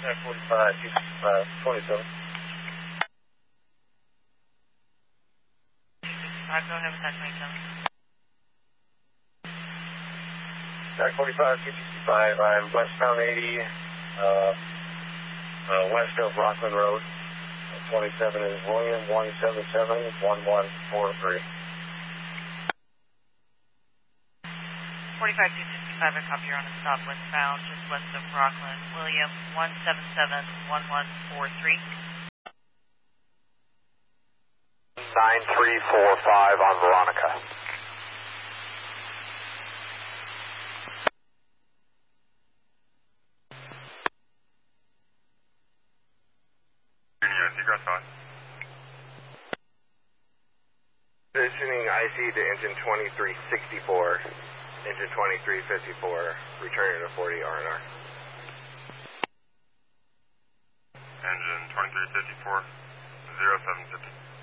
45, 27. 265, go ahead with that 27. Jack 45, 265, I'm westbound 80, west of Rockland Road. 27 is William 177-1143. 45 265, I copy you're on a stop westbound, just west of Rockland. William 177-1143. 9345 on Veronica. Seagrass 5. Positioning IC to engine 2364, engine 2354, returning to 40 R&R. Engine 2354, 0750.